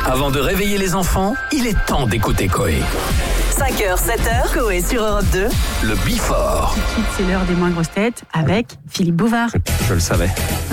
Avant de réveiller les enfants, il est temps d'écouter Coé. 5h, 7h, Coé sur Europe 2. Le Before. C'est l'heure des moins grosses têtes avec Philippe Bouvard. Je le savais.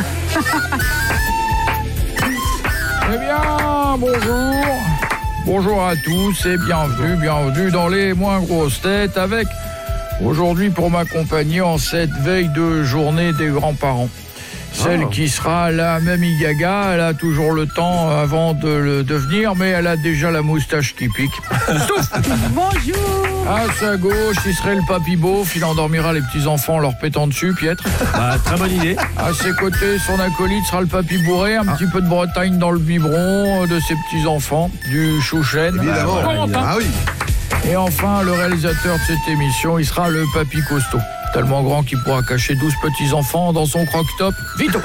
Eh bien, bonjour. Bonjour à tous et bienvenue dans les moins grosses têtes avec aujourd'hui pour m'accompagner en cette veille de journée des grands-parents. Celle qui sera la Mamie Gaga, elle a toujours le temps avant de le devenir, mais elle a déjà la moustache qui pique. Bonjour. À sa gauche, il serait le papy beauf, il endormira les petits-enfants en leur pétant dessus, Pietre. Très bonne idée. À ses côtés, son acolyte sera le papy bourré, un petit peu de Bretagne dans le biberon de ses petits-enfants, du chouchen. Évidemment. Ah oui. Et enfin, le réalisateur de cette émission, il sera le papy costaud. Tellement grand qu'il pourra cacher 12 petits-enfants dans son croque-top. Vito.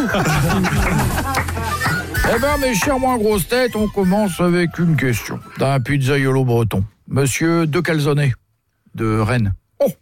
Eh bien, mes chers moins grosses têtes, on commence avec une question d'un pizzaiolo breton. Monsieur De Calzone, de Rennes.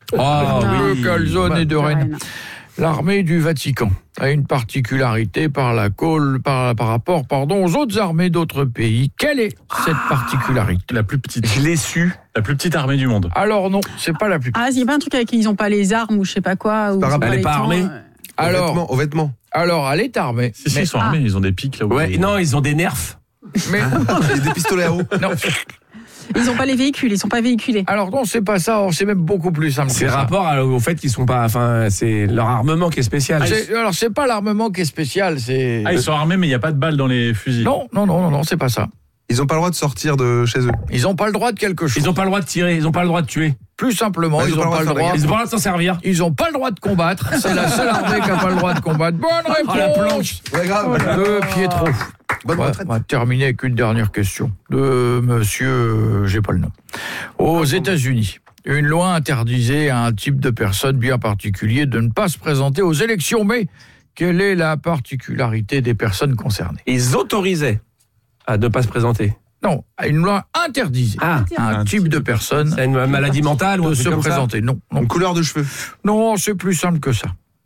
De Calzone de Rennes. L'armée du Vatican a une particularité par rapport aux autres armées d'autres pays. Quelle est cette particularité? La plus petite. Je l'ai su. La plus petite armée du monde. Alors non, c'est pas la plus petite. Ah, c'est pas un truc avec qui ils ont pas les armes ou je sais pas quoi. Ou Elle est pas armée. Alors, Aux vêtements. Alors, elle est armée. Si, ils sont armés, ils ont des pics là où. Ouais, non, ils ont des nerfs. Mais Et des pistolets à eau. non. Ils ont pas les véhicules, ils sont pas véhiculés. Alors non, c'est pas ça. C'est même beaucoup plus simple. C'est que ça. rapport au fait qu'ils sont pas. Enfin, c'est leur armement qui est spécial. Alors c'est pas l'armement qui est spécial. C'est. Ah, ils sont armés, mais il n'y a pas de balles dans les fusils. Non, c'est pas ça. Ils n'ont pas le droit de sortir de chez eux. Ils ont pas le droit de quelque chose. Ils ont pas le droit de tirer, ils ont pas le droit de tuer. Plus simplement, ils ont pas le droit. Ils ont pas le droit de s'en servir. Ils ont pas le droit de combattre. C'est la seule armée qui a pas le droit de combattre. Bonne réponse. la planche. Ouais, grave. De Pietro. Bonne retraite. On va terminer avec une dernière question de monsieur, j'ai pas le nom. Aux États-Unis, une loi interdisait à un type de personne bien particulier de ne pas se présenter aux élections, mais quelle est la particularité des personnes concernées? Ils autorisaient à ne pas se présenter. Non, une loi interdisait à un type de personne C'est une maladie mentale ou un de truc se comme ça. présenter. Non, Une couleur de cheveux. non, c'est plus simple que ça.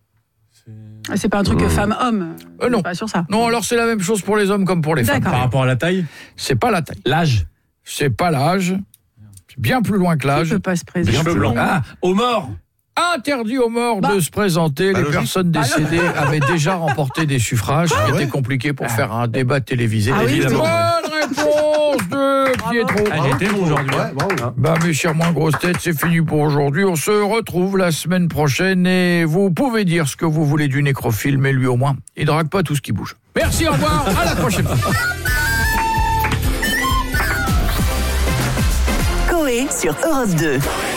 C'est pas un truc femme-homme. Non. Pas sur ça. Non, alors c'est la même chose pour les hommes comme pour les femmes. D'accord. Par rapport à la taille. C'est pas la taille, L'âge. c'est pas l'âge, c'est bien plus loin que Qui l'âge. peut pas se présenter. Cheveux blancs. Aux morts. Interdit aux morts de se présenter. Les logique. personnes décédées avaient déjà remporté des suffrages. C'était compliqué pour faire un débat télévisé. Ah oui, Évidemment. oui. Bonne réponse de Pietro. Ah, j'ai été bon aujourd'hui. Ouais, bravo. Bah, mes chers moins grosses têtes, c'est fini pour aujourd'hui. On se retrouve la semaine prochaine et vous pouvez dire ce que vous voulez du nécrophile, mais lui au moins, il drague pas tout ce qui bouge. Merci, au revoir, à la prochaine. Coé sur Europe 2.